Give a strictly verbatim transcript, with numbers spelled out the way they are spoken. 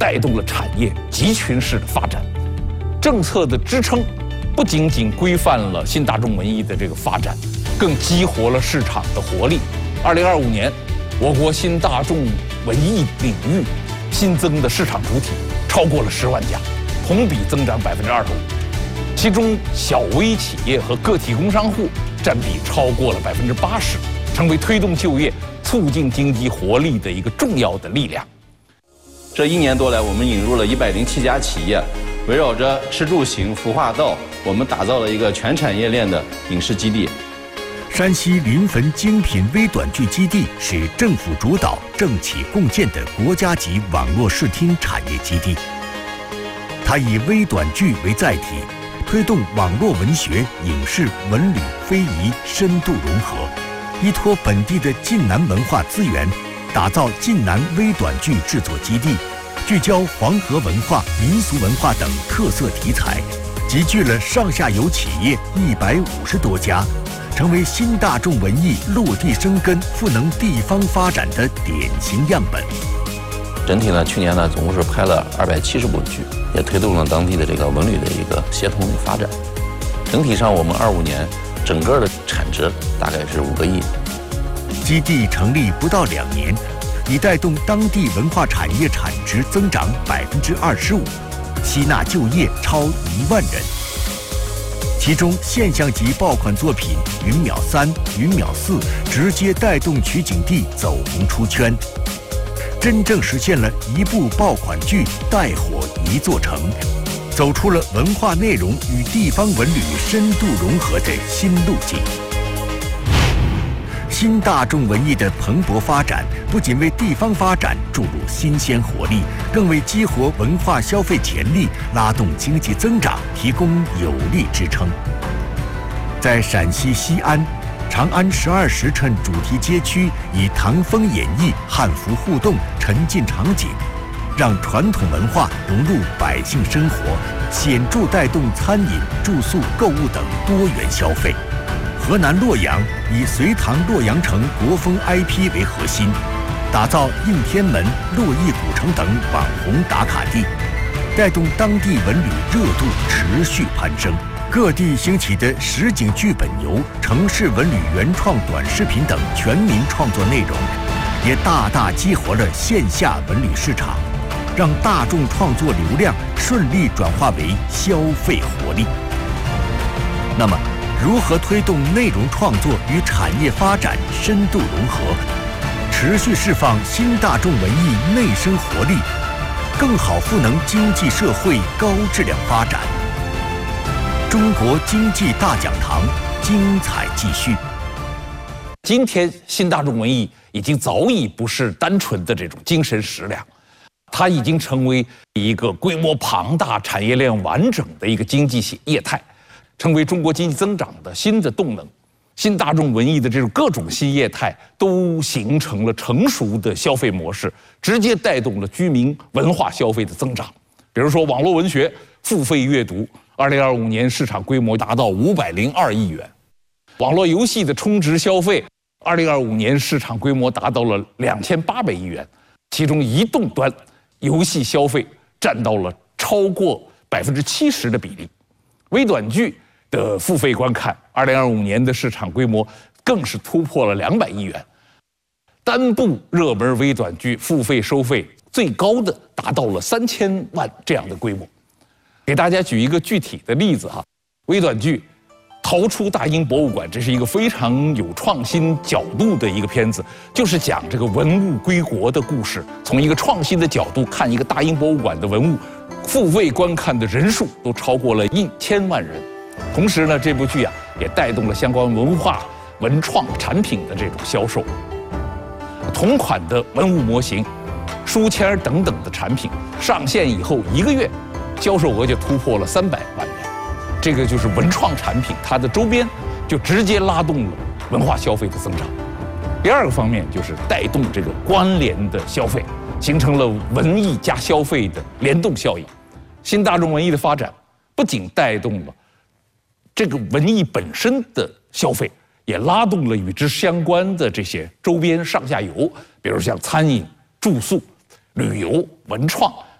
带动了产业集群式的发展。政策的支撑不仅仅规范了新大众文艺的这个发展，更激活了市场的活力。二零二五年，我国新大众文艺领域新增的市场主体超过了十万家，同比增长百分之二十五。其中，小微企业和个体工商户占比超过了百分之八十，成为推动就业、促进经济活力的一个重要的力量。 这一年多来，我们引入了一百零七家企业，围绕着吃住行、服化道，我们打造了一个全产业链的影视基地。 山西临汾精品微短剧基地是政府主导、政企共建的国家级网络视听产业基地。它以微短剧为载体，推动网络文学、影视、文旅、非遗深度融合，依托本地的晋南文化资源，打造晋南微短剧制作基地，聚焦黄河文化、民俗文化等特色题材，集聚了上下游企业一百五十多家，成为新大众文艺落地生根、赋能地方发展的典型样本。 整体呢，去年呢，总共是拍了二百七十部剧，也推动了当地的这个文旅的一个协同与发展。整体上，我们二五年整个的产值大概是五个亿。 基地成立不到两年，已带动当地文化产业产值增长百分之二十五，吸纳就业超一万人。其中现象级爆款作品《云淼三》《云淼四》直接带动取景地走红出圈，真正实现了一部爆款剧带火一座城，走出了文化内容与地方文旅深度融合的新路径。新大众文艺的蓬勃发展，不仅为地方发展注入新鲜活力，更为激活文化消费潜力、拉动经济增长提供有力支撑。在陕西西安，长安十二时辰主题街区以唐风演绎、汉服互动沉浸场景，让传统文化融入百姓生活，显著带动餐饮、住宿、购物等多元消费。河南洛阳以隋唐洛阳城国风 I P 为核心，打造应天门、洛邑古城等网红打卡地，带动当地文旅热度持续攀升。各地兴起的实景剧本游、城市文旅原创短视频等全民创作内容，也大大激活了线下文旅市场，让大众创作流量顺利转化为消费活力。那么，如何推动内容创作与产业发展深度融合，持续释放新大众文艺内生活力，更好赋能经济社会高质量发展？中国经济大讲堂精彩继续。 今天新大众文艺已经早已不是单纯的这种精神食粮，它已经成为一个规模庞大、产业链完整的一个经济业态，成为中国经济增长的新的动能。新大众文艺的这种各种新业态都形成了成熟的消费模式，直接带动了居民文化消费的增长。比如说网络文学付费阅读，二零二五年市场规模达到五百零二亿元；网络游戏的充值消费，二零二五年市场规模达到了两千八百亿元，其中移动端游戏消费占到了超过百分之七十的比例。微短剧的付费观看，二零二五年的市场规模更是突破了两百亿元。单部热门微短剧付费收费最高的达到了三千万这样的规模。给大家举一个具体的例子哈，微短剧《逃出大英博物馆》，这是一个非常有创新角度的一个片子，就是讲这个文物归国的故事，从一个创新的角度看一个大英博物馆的文物，付费观看的人数都超过了一千万人。同时呢，这部剧啊也带动了相关文化文创产品的这种销售。同款的文物模型、书签等等的产品上线以后，一个月销售额就突破了三百万元。这个就是文创产品，它的周边就直接拉动了文化消费的增长。第二个方面就是带动这个关联的消费，形成了文艺加消费的联动效应。新大众文艺的发展不仅带动了这个文艺本身的消费，也拉动了与之相关的这些周边上下游，比如像餐饮、住宿、旅游、文创